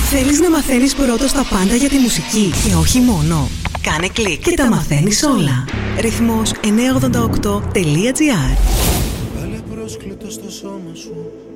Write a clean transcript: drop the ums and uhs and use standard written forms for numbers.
Θέλεις να μαθαίνεις πρώτος τα πάντα για τη μουσική και όχι μόνο? Κάνε κλικ και τα μαθαίνεις όλα. Ρυθμός 988.gr. Βάλε πρόσκλητο στο σώμα σου